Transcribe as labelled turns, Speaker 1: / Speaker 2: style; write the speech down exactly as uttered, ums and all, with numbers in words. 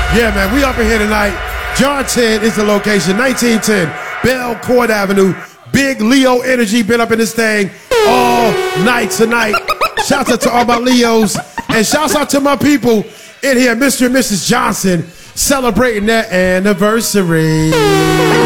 Speaker 1: Yeah, man, we up in here tonight. John ten is the location, nineteen ten Belcourt Avenue. Big Leo energy been up in this thing all night tonight. Shouts out to all my Leos. And shouts out to my people in here, Mister and Missus Johnson, celebrating their anniversary.